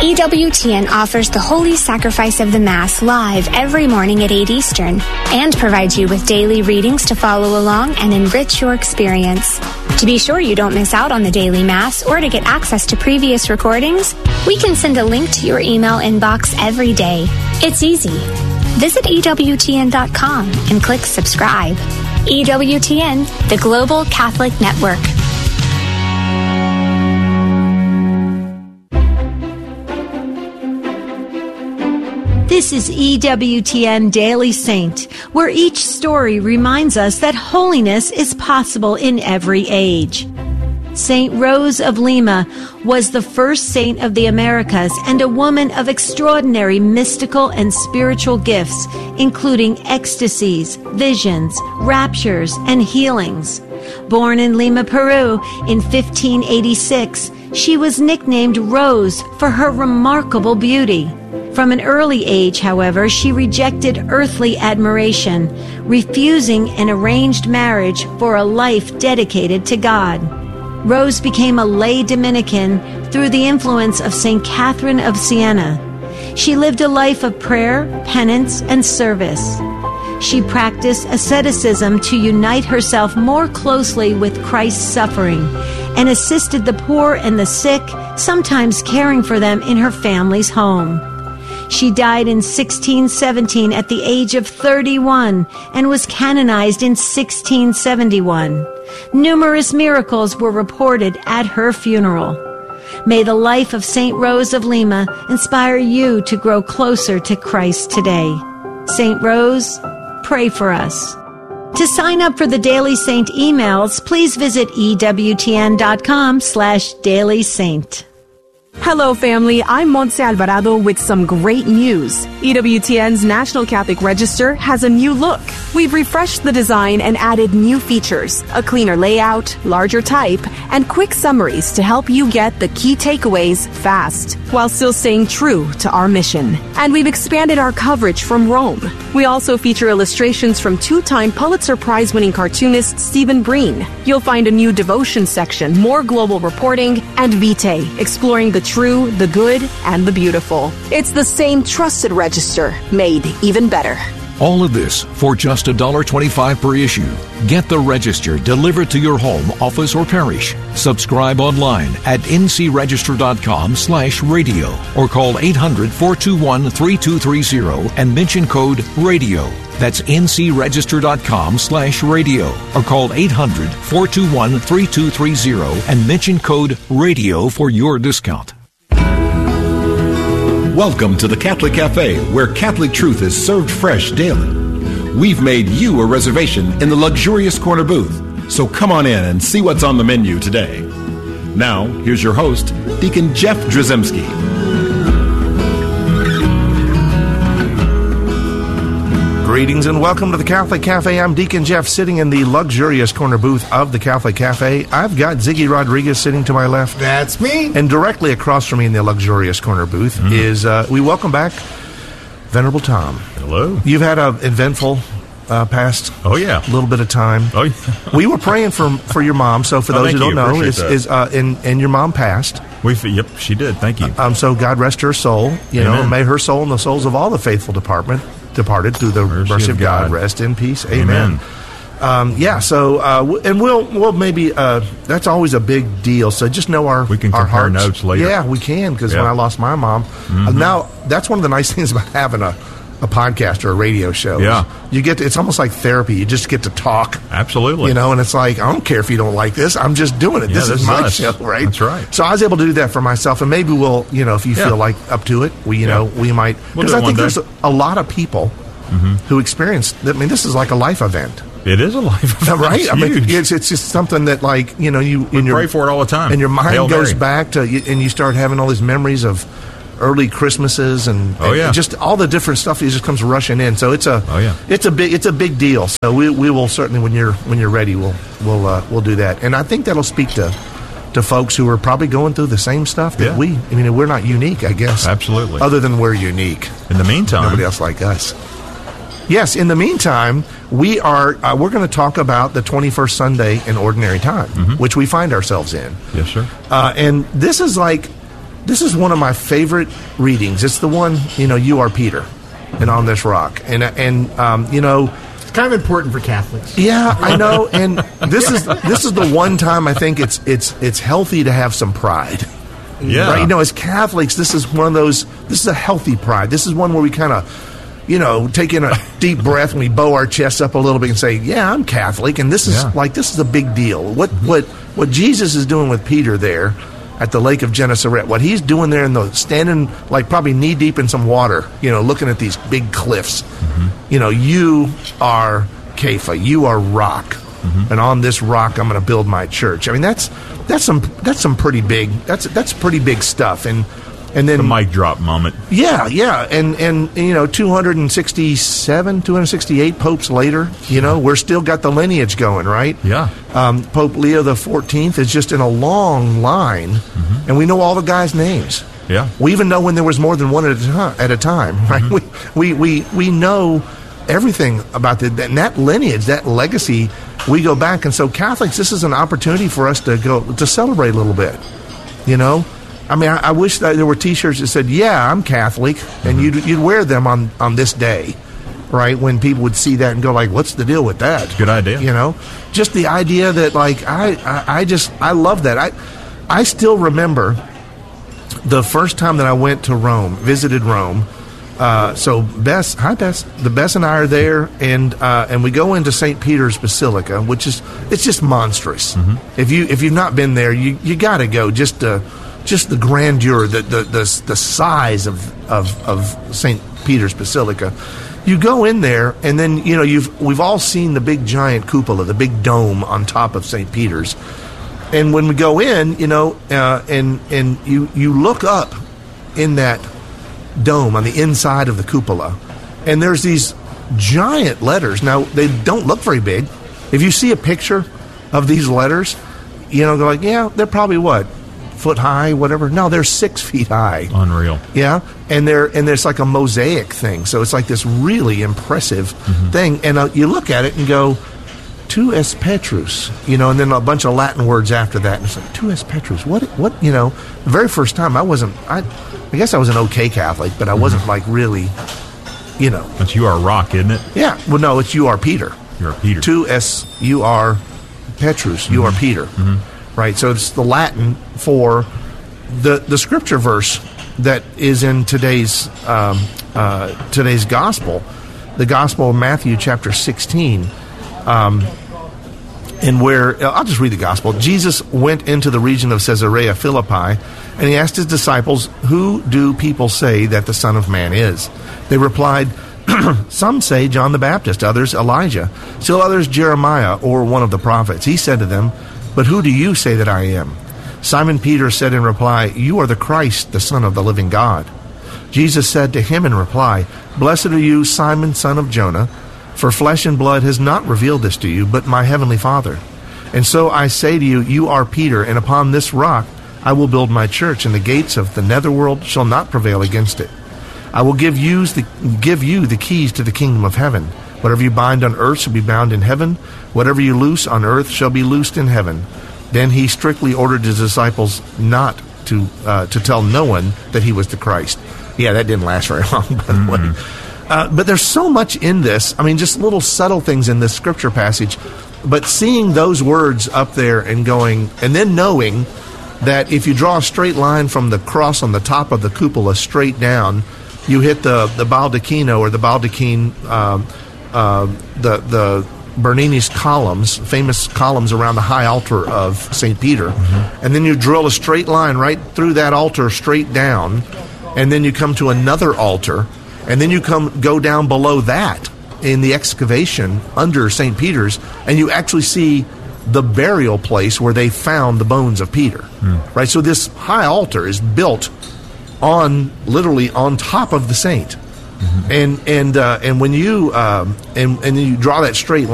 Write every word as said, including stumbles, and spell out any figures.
E W T N offers the Holy Sacrifice of the Mass live every morning at eight Eastern and provides you with daily readings to follow along and enrich your experience. To be sure you don't miss out on the daily Mass or to get access to previous recordings, we can send a link to your email inbox every day. It's easy. Visit E W T N dot com and click subscribe. E W T N, the Global Catholic Network. This is E W T N Daily Saint, where each story reminds us that holiness is possible in every age. Saint Rose of Lima was the first saint of the Americas and a woman of extraordinary mystical and spiritual gifts, including ecstasies, visions, raptures, and healings. Born in Lima, Peru in fifteen eighty-six, she was nicknamed Rose for her remarkable beauty. From an early age, however, she rejected earthly admiration, refusing an arranged marriage for a life dedicated to God. Rose became a lay Dominican through the influence of Saint Catherine of Siena. She lived a life of prayer, penance, and service. She practiced asceticism to unite herself more closely with Christ's suffering and assisted the poor and the sick, sometimes caring for them in her family's home. She died in sixteen seventeen at the age of thirty-one and was canonized in sixteen seventy-one. Numerous miracles were reported at her funeral. May the life of Saint Rose of Lima inspire you to grow closer to Christ today. Saint Rose, pray for us. To sign up for the Daily Saint emails, please visit E W T N dot com slash Daily Saint. Hello, family. I'm Montse Alvarado with some great news. E W T N's National Catholic Register has a new look. We've refreshed the design and added new features, a cleaner layout, larger type, and quick summaries to help you get the key takeaways fast, while still staying true to our mission. And we've expanded our coverage from Rome. We also feature illustrations from two-time Pulitzer Prize-winning cartoonist Stephen Breen. You'll find a new devotion section, more global reporting, and Vitae, exploring the true, the good, and the beautiful. It's the same trusted register, made even better. All of this for just one dollar twenty-five per issue. Get the Register delivered to your home, office, or parish. Subscribe online at ncregister.com slash radio or call eight hundred, four two one, three two three zero and mention code RADIO. That's ncregister.com slash radio or call eight hundred, four two one, three two three zero and mention code RADIO for your discount. Welcome to the Catholic Cafe, where Catholic truth is served fresh daily. We've made you a reservation in the luxurious corner booth, so come on in and see what's on the menu today. Now, here's your host, Deacon Jeff Drzymski. Greetings and welcome to the Catholic Cafe. I'm Deacon Jeff, sitting in the luxurious corner booth of the Catholic Cafe. I've got Ziggy Rodriguez sitting to my left. That's me. And directly across from me in the luxurious corner booth mm-hmm. is, uh, we welcome back Venerable Tom. Hello. You've had an eventful uh, past oh, yeah. little bit of time. Oh, yeah. We were praying for for your mom, so for oh, those who don't you. know, is, is, is uh, and, and your mom passed. We, yep, she did. Thank you. Um, so God rest her soul. You Amen. know, may her soul and the souls of all the faithful department departed through the mercy, mercy of God. God rest in peace. Amen. Amen. Um, yeah. So, uh, w- and we'll we'll maybe uh, that's always a big deal. So just know our we can our compare hearts. notes later. Yeah, we can because yep. when I lost my mom, mm-hmm. uh, now that's one of the nice things about having a. a podcast or a radio show. Yeah. You get to, it's almost like therapy. You just get to talk. Absolutely. You know, and it's like, I don't care if you don't like this. I'm just doing it. Yeah, this, this is is my us. show, right? That's right. So I was able to do that for myself, and maybe we'll, you know, if you yeah. feel like up to it, we, you yeah. know, we might, because we'll I think there's a, a lot of people mm-hmm. who experience, I mean, this is like a life event. It is a life event. Right? It's I mean, huge. it's, it's just something that, like, you know, you we in your, pray for it all the time. And your mind Hail goes Mary. back to, and you start having all these memories of early Christmases and, oh, yeah. and just all the different stuff. It just comes rushing in. So it's a oh, yeah. it's a big it's a big deal. So we we will certainly when you're when you're ready we'll we'll uh, we'll do that. And I think that'll speak to to folks who are probably going through the same stuff that yeah. we. I mean, we're not unique, I guess. Absolutely. Other than we're unique. In the meantime, nobody else like us. Yes. In the meantime, we are uh, we're going to talk about the twenty-first Sunday in Ordinary Time, mm-hmm. which we find ourselves in. Yes, sir. Uh, and this is like. this is one of my favorite readings. It's the one, you know, you are Peter, and on this rock. And, and um, you know... It's kind of important for Catholics. Yeah, I know. And this is this is the one time I think it's it's it's healthy to have some pride. Yeah. Right? You know, as Catholics, this is one of those, this is a healthy pride. This is one where we kind of, you know, take in a deep breath and we bow our chests up a little bit and say, yeah, I'm Catholic. And this is Yeah. like, this is a big deal. What, mm-hmm. what, what Jesus is doing with Peter there at the Lake of Gennesaret, what he's doing there in the, standing like probably knee deep in some water, you know, looking at these big cliffs. Mm-hmm. You know, you are Kepha, you are rock. Mm-hmm. And on this rock, I'm going to build my church. I mean, that's that's some that's some pretty big that's that's pretty big stuff. And and then the mic drop moment. Yeah, yeah, and and you know, two hundred sixty-seven, two hundred sixty-eight popes later, you know, we're still got the lineage going, right? Yeah. Um, Pope Leo the fourteenth is just in a long line, mm-hmm. and we know all the guys' names. Yeah. We even know when there was more than one at a time. At a time, right? Mm-hmm. We we we we know everything about the, and that lineage, that legacy. We go back, and so Catholics, this is an opportunity for us to go to celebrate a little bit. You know, I mean, I, I wish that there were T-shirts that said, "Yeah, I'm Catholic," mm-hmm. and you'd you'd wear them on, on this day, right? When people would see that and go, like, "What's the deal with that?" Good idea. You know, just the idea that, like, I, I, I just I love that. I I still remember the first time that I went to Rome, visited Rome. Uh, so Bess, hi Bess, the Bess and I are there, and uh, and we go into Saint Peter's Basilica, which is it's just monstrous. Mm-hmm. If you if you've not been there, you, you got to go. Just uh, just the grandeur, the the the, the size of, of of Saint Peter's Basilica. You go in there, and then you know you've we've all seen the big giant cupola, the big dome on top of Saint Peter's. And when we go in, you know, uh, and and you you look up in that dome on the inside of the cupola, and there's these giant letters. Now, they don't look very big. If you see a picture of these letters, you know, go like, yeah, they're probably what, foot high, whatever. No, they're six feet high. Unreal. Yeah, and they're and there's like a mosaic thing, so it's like this really impressive mm-hmm. thing. And uh, you look at it and go, Tu es Petrus, you know, and then a bunch of Latin words after that. And it's like, Tu es Petrus. What, what, you know, the very first time I wasn't, I, I guess I was an okay Catholic, but I wasn't mm-hmm. like really, you know. But you are rock, isn't it? Yeah. Well, no, it's you are Peter. You are Peter. Tu es, you are Petrus. You mm-hmm. are Peter. Mm-hmm. Right. So it's the Latin for the, the scripture verse that is in today's, um, uh, today's gospel, the gospel of Matthew chapter sixteen. Um, And where, I'll just read the gospel. Jesus went into the region of Caesarea Philippi, and he asked his disciples, who do people say that the Son of Man is? They replied, some say John the Baptist, others Elijah, still others Jeremiah or one of the prophets. He said to them, but who do you say that I am? Simon Peter said in reply, you are the Christ, the Son of the living God. Jesus said to him in reply, blessed are you, Simon, son of Jonah, for flesh and blood has not revealed this to you, but my heavenly Father. And so I say to you, you are Peter, and upon this rock I will build my church, and the gates of the netherworld shall not prevail against it. I will give you the, give you the keys to the kingdom of heaven. Whatever you bind on earth shall be bound in heaven. Whatever you loose on earth shall be loosed in heaven. Then he strictly ordered his disciples not to uh, to tell no one that he was the Christ. Yeah, that didn't last very long, by the mm-hmm. way. Uh, but there's so much in this. I mean, just little subtle things in this scripture passage. But seeing those words up there and going, and then knowing that if you draw a straight line from the cross on the top of the cupola straight down, you hit the, the baldacchino or the baldachin, um, uh, the the Bernini's columns, famous columns around the high altar of Saint Peter. Mm-hmm. And then you drill a straight line right through that altar straight down, and then you come to another altar. And then you come go down below that in the excavation under Saint Peter's, and you actually see the burial place where they found the bones of Peter. Mm. Right? So this high altar is built on, literally on top of the saint. Mm-hmm. And and uh, and when you um, and and you draw that straight